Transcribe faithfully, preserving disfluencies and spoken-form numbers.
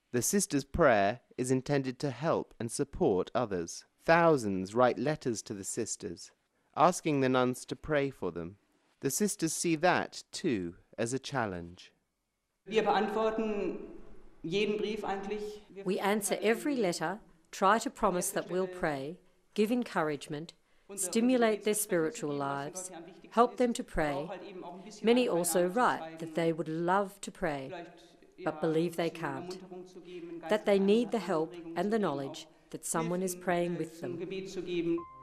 The sisters' prayer is intended to help and support others. Thousands write letters to the sisters, asking the nuns to pray for them. The sisters see that, too, as a challenge. Wir beantworten jeden Brief eigentlich. We answer every letter, try to promise that we'll pray, give encouragement, stimulate their spiritual lives, help them to pray. Many also write that they would love to pray, but believe they can't, that they need the help and the knowledge that someone is praying with them.